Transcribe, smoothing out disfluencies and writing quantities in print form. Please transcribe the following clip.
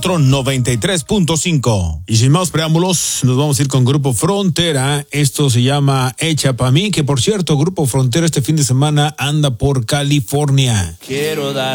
93.5. Y sin más preámbulos, nos vamos a ir con Grupo Frontera. Esto se llama Hecha Pa' Mí, que por cierto, Grupo Frontera este fin de semana anda por California. Quiero dar